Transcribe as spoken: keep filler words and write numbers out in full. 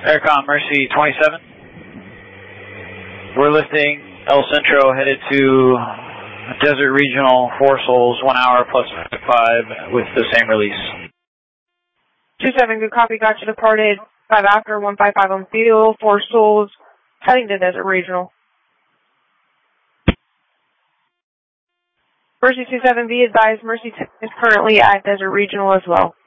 Aircom Mercy twenty-seven. We're lifting El Centro headed to Desert Regional, four souls, one hour plus five with the same release. two seven, good copy, got you departed. five after, one five five on field, four souls, heading to Desert Regional. Mercy two seven, be advised, Mercy is currently at Desert Regional as well.